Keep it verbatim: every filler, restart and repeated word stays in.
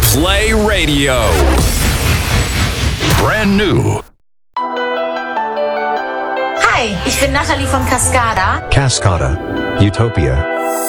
Play Radio. Brand new. Hi, ich bin Nathalie von Cascada. Cascada. Utopia.